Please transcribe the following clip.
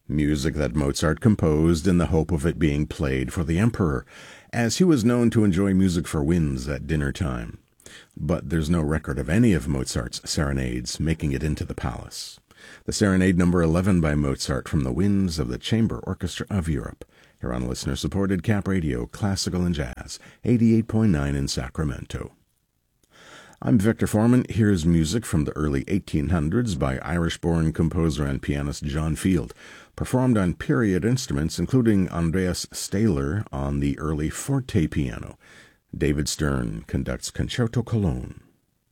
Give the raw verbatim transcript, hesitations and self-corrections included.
music that Mozart composed in the hope of it being played for the emperor, as he was known to enjoy music for winds at dinner time. But there's no record of any of Mozart's serenades making it into the palace. The Serenade number eleven by Mozart from the Winds of the Chamber Orchestra of Europe, here on listener-supported Cap Radio, Classical and Jazz, eighty-eight point nine in Sacramento. I'm Victor Foreman. Here's music from the early eighteen hundreds by Irish-born composer and pianist John Field, performed on period instruments including Andreas Stahler on the early forte piano. David Stern conducts Concerto Cologne.